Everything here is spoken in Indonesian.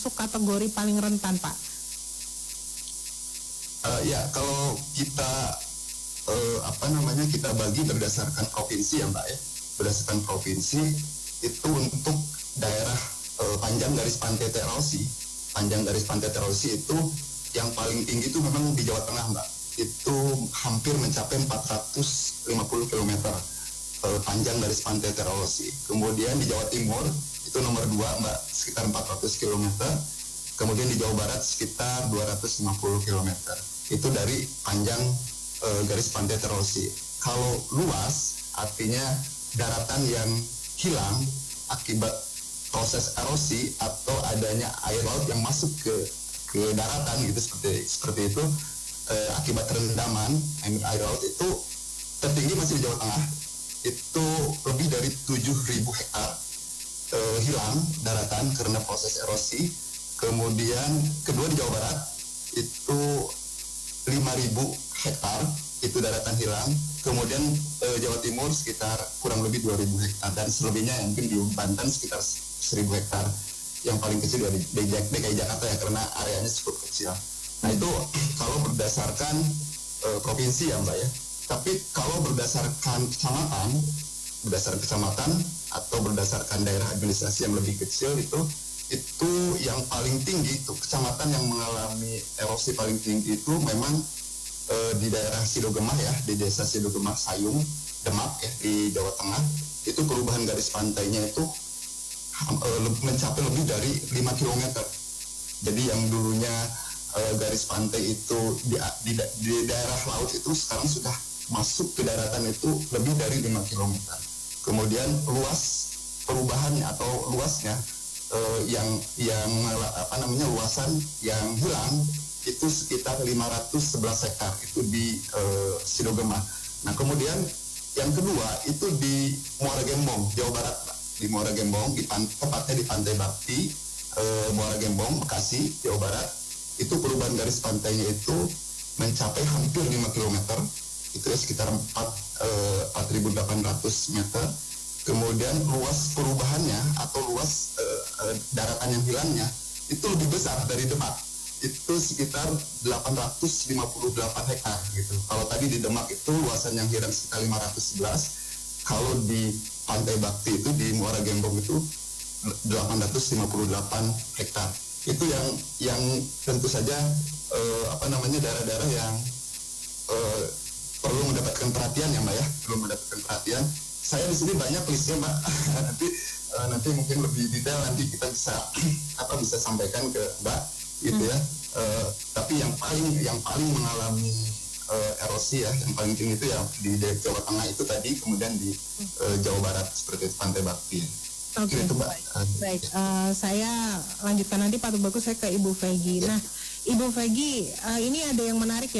masuk kategori paling rentan, Pak? Ya, kalau kita kita bagi berdasarkan provinsi ya Mbak ya. Berdasarkan provinsi itu untuk daerah panjang garis pantai terosi. Panjang garis pantai terosi itu yang paling tinggi itu memang di Jawa Tengah Mbak. Itu hampir mencapai 450 km panjang garis pantai terosi. Kemudian di Jawa Timur itu nomor 2 Mbak, sekitar 400 km. Kemudian di Jawa Barat sekitar 250 km. Itu dari panjang garis pantai terosi. Kalau luas artinya daratan yang hilang akibat proses erosi atau adanya air laut yang masuk ke daratan gitu, seperti itu, akibat rendaman air laut itu tertinggi masih di Jawa Tengah. Itu lebih dari 7.000 hektar hilang daratan karena proses erosi. Kemudian kedua di Jawa Barat itu 5.000 hektar itu daratan hilang. Kemudian Jawa Timur sekitar kurang lebih 2.000 hektar, dan selebihnya yang mungkin di Banten sekitar 1.000 hektar. Yang paling kecil dari DKI Jakarta ya, karena areanya cukup kecil. Nah itu kalau berdasarkan provinsi ya Mbak ya. Tapi kalau berdasarkan kecamatan atau berdasarkan daerah administrasi yang lebih kecil itu yang paling tinggi, itu kecamatan yang mengalami erosi paling tinggi itu memang di daerah Sidogemah ya, di desa Sidogemah Sayung, Demak ya, di Jawa Tengah. Itu perubahan garis pantainya itu mencapai lebih dari 5 km. Jadi yang dulunya garis pantai itu di daerah laut itu sekarang sudah masuk ke daratan itu lebih dari 5 km. Kemudian luas perubahannya atau luasnya luasan yang hilang itu sekitar 511 hektar itu di Sidogemah. Nah kemudian yang kedua itu di Muara Gembong, Jawa Barat, Pak. Di Muara Gembong, tepatnya di Pantai Bakti, Muara Gembong, Bekasi, Jawa Barat. Itu perubahan garis pantainya itu mencapai hampir 5 km. Itu ya sekitar 4.800 meter. Kemudian luas perubahannya atau luas daratan yang hilangnya itu lebih besar dari Demak. Itu sekitar 858 hektar gitu. Kalau tadi di Demak itu luasan yang hilang sekitar 511. Kalau di Pantai Bakti itu di Muara Gembong itu 858 hektar. Itu yang tentu saja daerah-daerah yang perlu mendapatkan perhatian ya Mbak ya, perlu mendapatkan perhatian. Saya di sini banyak listnya Mbak. nanti mungkin lebih detail nanti kita bisa sampaikan ke Mbak gitu ya. Tapi yang paling mengalami erosi ya, yang paling tinggi itu ya di Jawa Tengah itu tadi, kemudian di Jawa Barat seperti Pantai Bakti. Oke, itu Mbak. Baik. Saya lanjutkan nanti Pak Tubagus, saya ke Ibu Vegi. Nah, Ibu Vegi, ini ada yang menarik ya.